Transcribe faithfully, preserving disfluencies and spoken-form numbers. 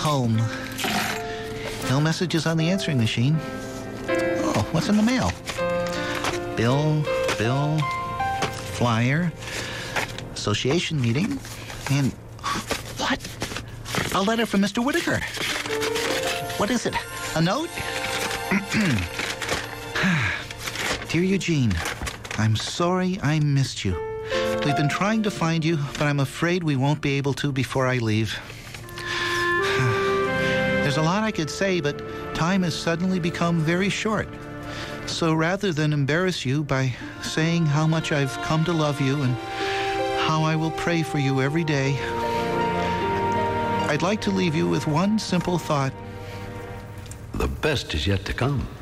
home. No messages on the answering machine. Oh, what's in the mail? Bill, bill, flyer, association meeting, and what? A letter from Mister Whitaker. What is it? A note? Dear Eugene, I'm sorry I missed you. We've been trying to find you, but I'm afraid we won't be able to before I leave. There's a lot I could say, but time has suddenly become very short. So rather than embarrass you by saying how much I've come to love you and how I will pray for you every day, I'd like to leave you with one simple thought. The best is yet to come.